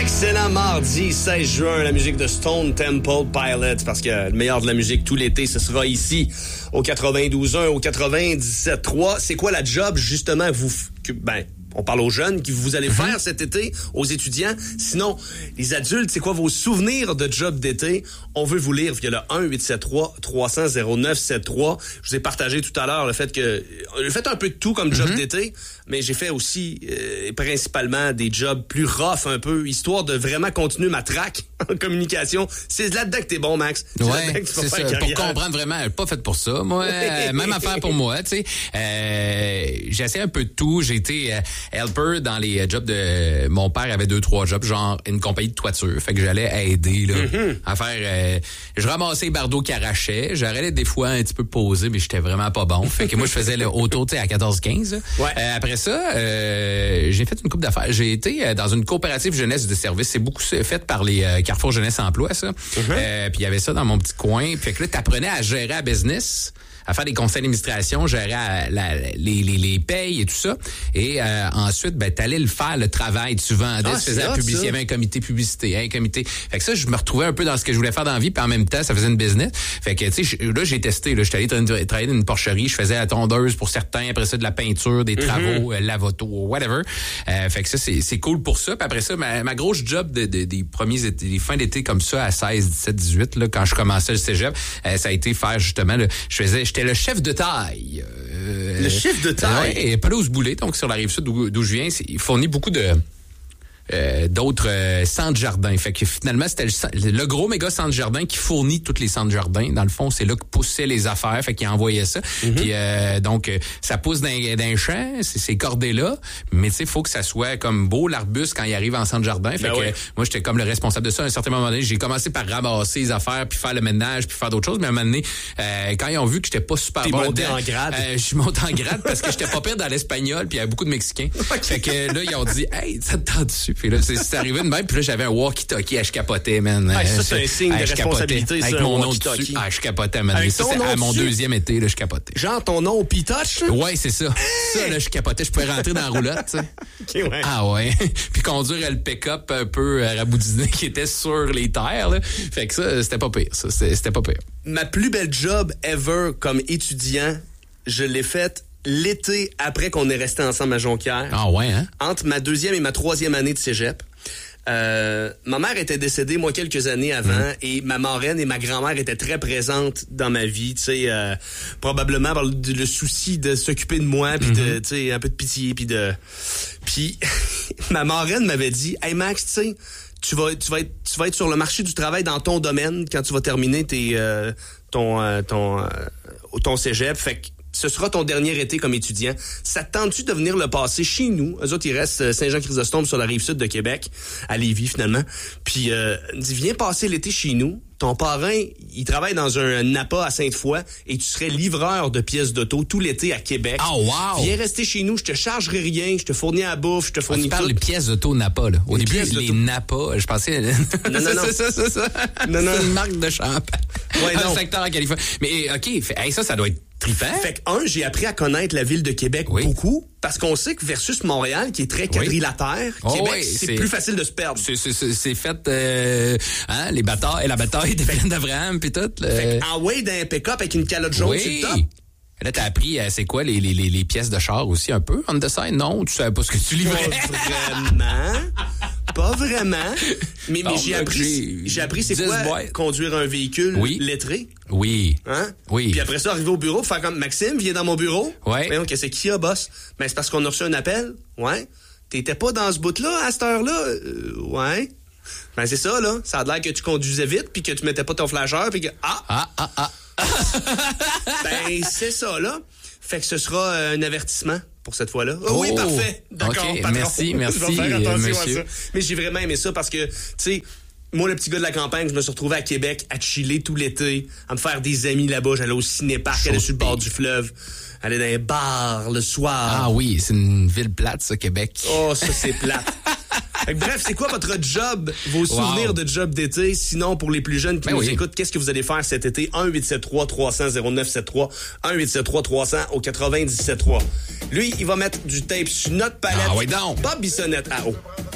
Excellent mardi 16 juin, la musique de Stone Temple Pilots, parce que le meilleur de la musique tout l'été, ce sera ici au 92.1, au 97.3. C'est quoi la job, justement, on parle aux jeunes qui vous allez faire cet été, aux étudiants. Sinon, les adultes, c'est quoi vos souvenirs de job d'été? On veut vous lire via le 1-873-300-0973. Je vous ai partagé tout à l'heure le fait que j'ai fait un peu de tout comme job d'été, mais j'ai fait aussi principalement des jobs plus rough un peu, histoire de vraiment continuer ma track en communication. C'est là-dedans que t'es bon, Max. Ouais, c'est ça. Pour comprendre vraiment, pas fait pour ça. Moi, même affaire pour moi, tu sais. J'ai essayé un peu de tout. J'ai été helper dans les jobs de... Mon père avait 2-3 jobs, genre une compagnie de toiture. Fait que j'allais aider là, à faire... je ramassais les bardeaux qui arrachaient. J'arrêtais des fois un petit peu posé, mais j'étais vraiment pas bon. Fait que moi, je faisais le autour, tu sais, à 14-15. Ouais. Après ça, j'ai fait une couple d'affaires. J'ai été dans une coopérative jeunesse de service. C'est beaucoup fait par les Carrefour Jeunesse Emploi, ça. Puis il y avait ça dans mon petit coin. Fait que là, t'apprenais à gérer la business, à faire des conseils d'administration, gérer les payes et tout ça. Et ensuite, t'allais le faire, le travail. Tu vendais, tu faisais la publicité. Il y avait un comité publicité, un comité. Fait que ça, je me retrouvais un peu dans ce que je voulais faire dans la vie, puis en même temps, ça faisait une business. Fait que, tu sais, là, j'ai testé. Là, j'étais allé travailler dans une porcherie. Je faisais la tondeuse pour certains. Après ça, de la peinture, des travaux, lavoto, whatever. Fait que ça, c'est cool pour ça. Puis après ça, ma grosse job des premiers étés, des fins d'été comme ça, à 16, 17, 18, là, quand je commençais le cégep, ça a été faire justement, là, j'étais le chef de taille. Le chef de taille? Et Pelouse Boulet, donc sur la rive sud d'où je viens, il fournit beaucoup d'autres centres jardins. Fait que finalement, c'était le gros méga centre jardin qui fournit tous les centres jardins. Dans le fond, c'est là que poussaient les affaires. Fait qu'il envoyait ça. Puis donc, ça pousse d'un champ, ces cordées-là. Mais tu sais, il faut que ça soit comme beau, l'arbuste, quand il arrive en centre jardin. Fait que moi, j'étais comme le responsable de ça. À un certain moment donné, j'ai commencé par ramasser les affaires, puis faire le ménage, puis faire d'autres choses. Mais à un moment donné, quand ils ont vu que j'étais pas super bon... T'es monté en grade? Je suis monté en grade parce que j'étais pas pire dans l'espagnol, puis il y avait beaucoup de Mexicains. Fait que là, ils ont dit « Hey, ça te tente dessus? » Puis là, c'est arrivé de même. Puis là, j'avais un walkie-talkie. Je capotais, man. Ça, c'est un signe de responsabilité, ça, avec mon nom dessus. Je capotais, man. Mais ça, c'est à mon deuxième été, là, je capotais. Genre ton nom au P-Touch? Ouais, c'est ça. Ça, là, je capotais. Je pouvais rentrer dans la roulotte, tu sais. Okay, ouais. Ah ouais. Puis conduire le pick-up un peu raboudiné qui était sur les terres, là. Fait que ça, c'était pas pire. Ça, c'était pas pire. Ma plus belle job ever comme étudiant, je l'ai faite l'été après qu'on est resté ensemble à Jonquière. Ah ouais, hein? Entre ma deuxième et ma troisième année de cégep. Ma mère était décédée, moi, quelques années avant, et ma marraine et ma grand-mère étaient très présentes dans ma vie, tu sais, probablement par le souci de s'occuper de moi, puis de, tu sais, un peu de pitié, puis ma marraine m'avait dit, hey Max, tu sais, tu vas être sur le marché du travail dans ton domaine quand tu vas terminer ton cégep, fait que ce sera ton dernier été comme étudiant. Ça te tente-tu de venir le passer chez nous? Eux autres, ils restent Saint-Jean-Chrysostome sur la rive sud de Québec, à Lévis, finalement. Puis, dis, viens passer l'été chez nous. Ton parrain, il travaille dans un Napa à Sainte-Foy et tu serais livreur de pièces d'auto tout l'été à Québec. Oh, wow! Viens rester chez nous, je te chargerai rien, je te fournis à la bouffe, je te fournis tout. Tu parles des pièces d'auto Napa, là. Au début, les Napa, je pensais... Non. C'est ça. Non. C'est une marque de champagne. Ouais, non. Un secteur en Californie. Mais, OK, ça doit être trippant. Fait que, j'ai appris à connaître la ville de Québec beaucoup, parce qu'on sait que versus Montréal, qui est très quadrilatère, Québec, c'est plus facile de se perdre. C'est fait, les batailles, la bataille des plaines d'Abraham, pis tout. Fait que, d'un pick-up avec une calotte jaune sur le top. Là, t'as appris, c'est quoi, les pièces de char aussi, un peu, on the side? Non, tu savais pas ce que tu livrais. Pas vraiment. Mais j'ai appris c'est quoi conduire un véhicule lettré. Oui. Hein? Oui. Puis après ça, arriver au bureau, faire comme Maxime, viens dans mon bureau. Ouais. Mais qu'est-ce qu'il y a, boss? Ben, c'est parce qu'on a reçu un appel. Ouais. T'étais pas dans ce bout-là, à cette heure-là? Ouais. Ben, c'est ça, là. Ça a l'air que tu conduisais vite, puis que tu mettais pas ton flasheur, puis que, ben, c'est ça, là. Fait que ce sera un avertissement pour cette fois-là. Oui, parfait. D'accord, okay, patron. Merci, Je vais faire attention monsieur. à ça. Mais j'ai vraiment aimé ça parce que, tu sais, moi, le petit gars de la campagne, je me suis retrouvé à Québec à chiller tout l'été, à me faire des amis là-bas. J'allais au ciné-parc, aller sur le bord du fleuve, aller dans les bars le soir. Ah oui, c'est une ville plate, ça, Québec. Oh, ça, c'est plate. Bref, c'est quoi votre job, vos souvenirs de job d'été? Sinon, pour les plus jeunes qui nous écoutent, qu'est-ce que vous allez faire cet été? 1-873-300-0973, 1-873-300 au 97.3. Lui, il va mettre du tape sur notre palette. Ah oui, donc. Bob Bissonnette à haut.